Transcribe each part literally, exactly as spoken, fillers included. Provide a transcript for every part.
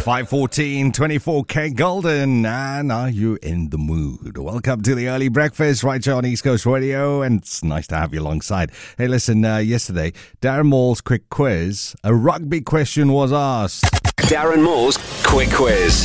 five fourteen, twenty-four K Golden, and are you in the mood? Welcome to the early breakfast right here on East Coast Radio, and it's nice to have you alongside. Hey, listen, uh, yesterday, Darren Moore's quick quiz, a rugby question was asked. Darren Moore's quick quiz.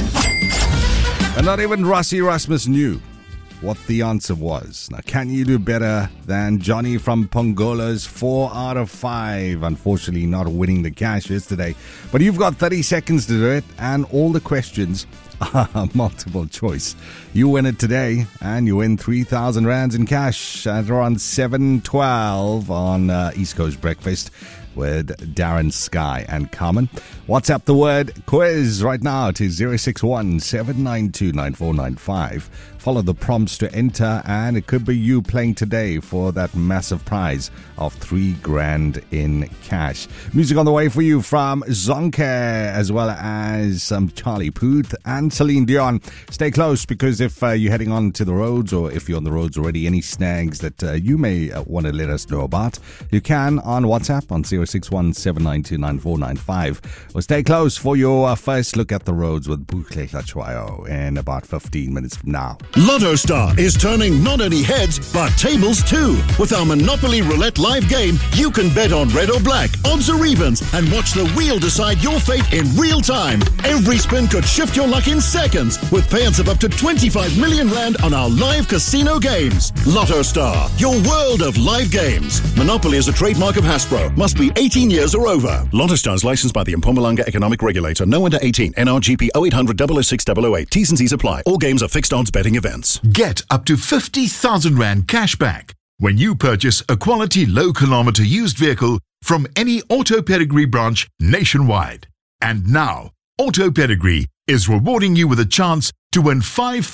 And not even Rassie Erasmus knew what the answer was. Now, can you do better than Johnny from Pongola's four out of five? Unfortunately, not winning the cash yesterday. But you've got thirty seconds to do it, and all the questions are multiple choice. You win it today, and you win three thousand rands in cash at around seven twelve on uh, East Coast Breakfast with Darren, Sky and Carmen. WhatsApp the word quiz right now to zero six one, seven nine two, nine four nine five. Follow the prompts to enter, and it could be you playing today for that massive prize of three grand in cash. Music on the way for you from Zonke, as well as some Charlie Puth and Celine Dion. Stay close, because if uh, you're heading on to the roads, or if you're on the roads already, any snags that uh, you may uh, want to let us know about, you can on WhatsApp on zero six one, seven nine two, nine four nine five. Well, stay close for your uh, first look at the roads with Bukle Lachwayo in about fifteen minutes from now. Lotto Star is turning not only heads, but tables too. With our Monopoly Roulette live game, you can bet on red or black, odds or evens, and watch the wheel decide your fate in real time. Every spin could shift your luck in seconds, with payouts of up to twenty-five million rand on our live casino games. Lotto Star, your world of live games. Monopoly is a trademark of Hasbro. Must be eighteen years or over. Lotto Star is licensed by the Mpumalanga Economic Regulator. No under eighteen. N R G P oh eight hundred, double oh six, double oh eight. T's and C's apply. All games are fixed odds betting events. Get up to fifty thousand rand cash back when you purchase a quality low-kilometer used vehicle from any Auto Pedigree branch nationwide. And now, Auto Pedigree is rewarding you with a chance to win five